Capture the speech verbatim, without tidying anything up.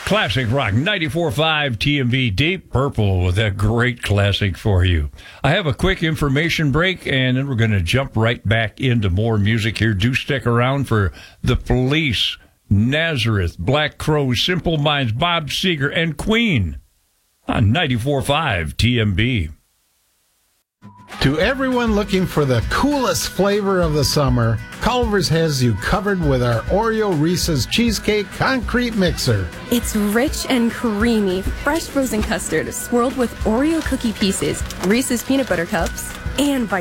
Classic Rock ninety-four point five T M V, Deep Purple with a great classic for you. I have a quick information break, and then we're going to jump right back into more music here. Do stick around for The Police, Nazareth, Black Crowes, Simple Minds, Bob Seger, and Queen on ninety-four point five T M V. To everyone looking for the coolest flavor of the summer, Culver's has you covered with our Oreo Reese's Cheesecake Concrete Mixer. It's rich and creamy, fresh frozen custard swirled with Oreo cookie pieces, Reese's Peanut Butter Cups, and